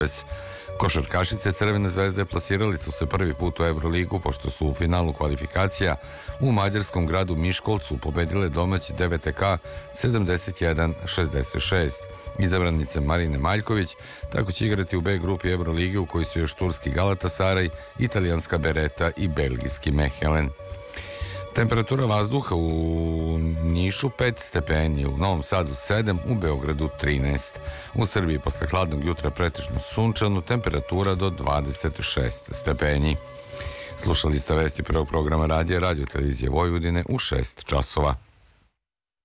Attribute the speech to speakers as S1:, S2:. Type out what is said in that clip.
S1: Košarkašice Crvene zvezde plasirali su se prvi put u Euroligu pošto su u finalu kvalifikacija u mađarskom gradu Miškolcu pobedile domaći DVTK 71-66. Izabranice Marine Maljković tako će igrati u B grupi Eurolige u kojoj su još turski Galatasaraj, italijanska Bereta i belgijski Mechelen. Temperatura vazduha u Nišu 5 stepeni, u Novom Sadu 7, u Beogradu 13. U Srbiji posle hladnog jutra pretežno sunčano, temperatura do 26 stepeni. Slušali ste vesti prvog programa radija Radio Televizije Vojvodine u 6 časova.